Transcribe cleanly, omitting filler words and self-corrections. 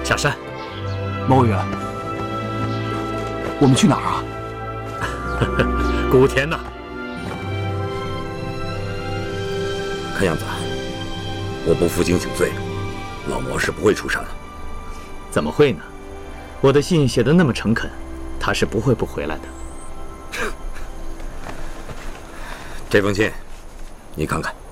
下山。 毛委员，我们去哪儿啊？ 古田呐。 看样子，我不负荆请罪，老魔是不会出山的。 怎么会呢？我的信写得那么诚恳，他是不会不回来的。 这封信，你看看。